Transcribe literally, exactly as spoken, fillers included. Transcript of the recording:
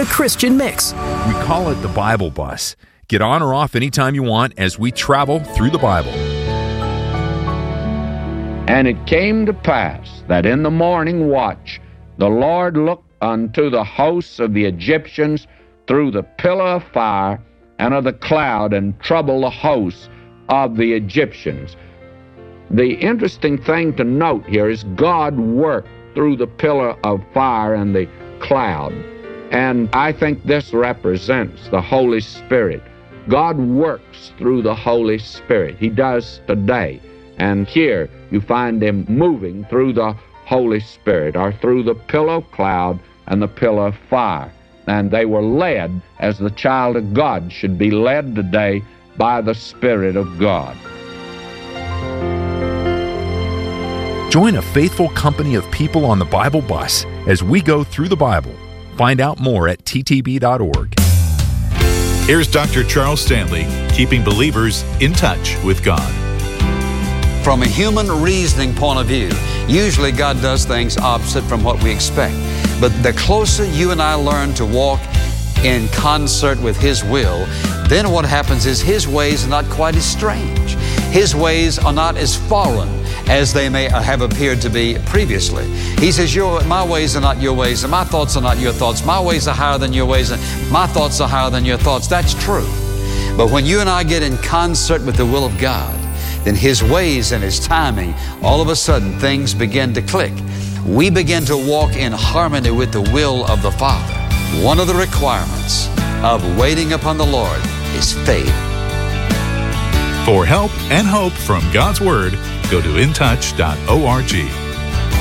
The Christian Mix. We call it the Bible Bus. Get on or off anytime you want as we travel through the Bible. And it came to pass that in the morning watch the Lord looked unto the hosts of the Egyptians through the pillar of fire and of the cloud, and troubled the hosts of the Egyptians. The interesting thing to note here is God worked through the pillar of fire and the cloud. And I think this represents the Holy Spirit. God works through the Holy Spirit. He does today. And here you find him moving through the Holy Spirit, or through the pillar of cloud and the pillar of fire. And they were led as the child of God should be led today by the Spirit of God. Join a faithful company of people on the Bible Bus as we go through the Bible. Find out more at t t b dot org. Here's Doctor Charles Stanley, keeping believers in touch with God. From a human reasoning point of view, usually God does things opposite from what we expect. But the closer you and I learn to walk in concert with His will, then what happens is His ways are not quite as strange. His ways are not as foreign as they may have appeared to be previously. He says, your, my ways are not your ways, and my thoughts are not your thoughts. My ways are higher than your ways, and my thoughts are higher than your thoughts. That's true. But when you and I get in concert with the will of God, then His ways and His timing, all of a sudden things begin to click. We begin to walk in harmony with the will of the Father. One of the requirements of waiting upon the Lord is faith. For help and hope from God's Word, go to in touch dot org.